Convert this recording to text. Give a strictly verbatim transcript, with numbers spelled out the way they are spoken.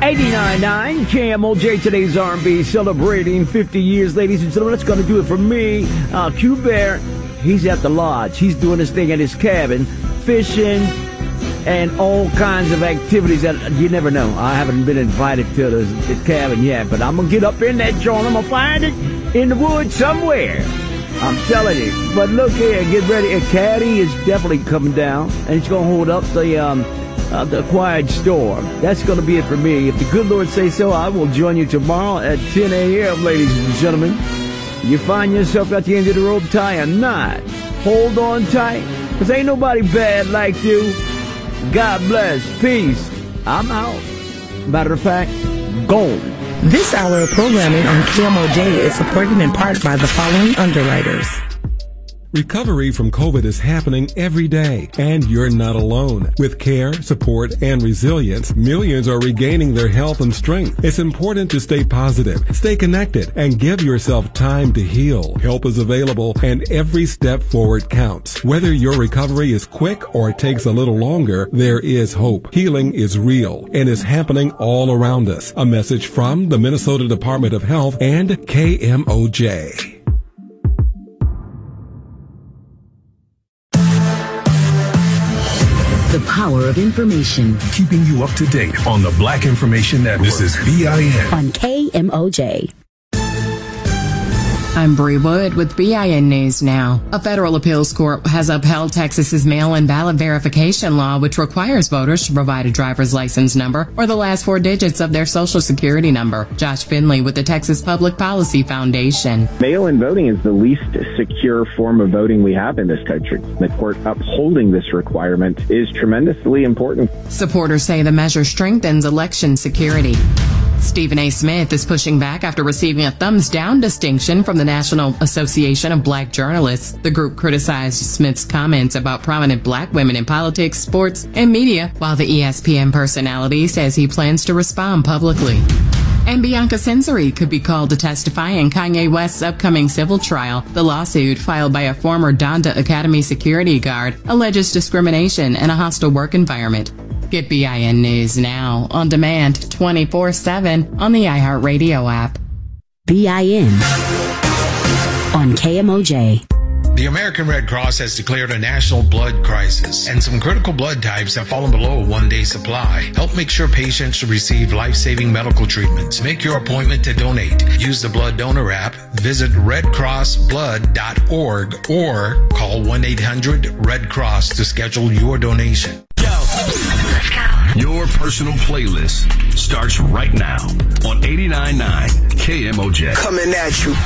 eighty-nine point nine K M O J, today's R and B, celebrating fifty years, ladies and gentlemen. That's going to do it for me. Uh, Q Bear, he's at the lodge. He's doing his thing at his cabin, fishing, and all kinds of activities that you never know. I haven't been invited to the, the cabin yet, but I'm going to get up in that joint. I'm going to find it in the woods somewhere. I'm telling you. But look here, get ready. A caddy is definitely coming down, and it's going to hold up the... um. Uh, the acquired storm. That's going to be it for me. If the good Lord say so, I will join you tomorrow at ten a.m., ladies and gentlemen. You find yourself at the end of the rope, tie a knot. Hold on tight, because ain't nobody bad like you. God bless. Peace. I'm out. Matter of fact, gone. This hour of programming on K M O J is supported in part by the following underwriters. Recovery from COVID is happening every day, and you're not alone. With care, support, and resilience, millions are regaining their health and strength. It's important to stay positive, stay connected, and give yourself time to heal. Help is available, and every step forward counts. Whether your recovery is quick or takes a little longer, there is hope. Healing is real and is happening all around us. A message from the Minnesota Department of Health and K M O J. The power of information. Keeping you up to date on the Black Information Network. This is B I N. On K M O J. I'm Bree Wood with B I N News Now. A federal appeals court has upheld Texas's mail-in ballot verification law, which requires voters to provide a driver's license number or the last four digits of their social security number. Josh Finley with the Texas Public Policy Foundation. Mail-in voting is the least secure form of voting we have in this country. The court upholding this requirement is tremendously important. Supporters say the measure strengthens election security. Stephen A. Smith is pushing back after receiving a thumbs down distinction from the National Association of Black Journalists. The group criticized Smith's comments about prominent black women in politics, sports, and media, while the E S P N personality says he plans to respond publicly. And Bianca Censori could be called to testify in Kanye West's upcoming civil trial. The lawsuit, filed by a former Donda Academy security guard, alleges discrimination and a hostile work environment. Get B I N News Now on demand twenty-four seven on the iHeartRadio app. B I N on K M O J. The American Red Cross has declared a national blood crisis, and some critical blood types have fallen below a one-day supply. Help make sure patients receive life-saving medical treatments. Make your appointment to donate. Use the Blood Donor app, visit red cross blood dot org, or call one eight hundred red cross to schedule your donation. Let's go. Your personal playlist starts right now on eighty-nine point nine K M O J. Coming at you.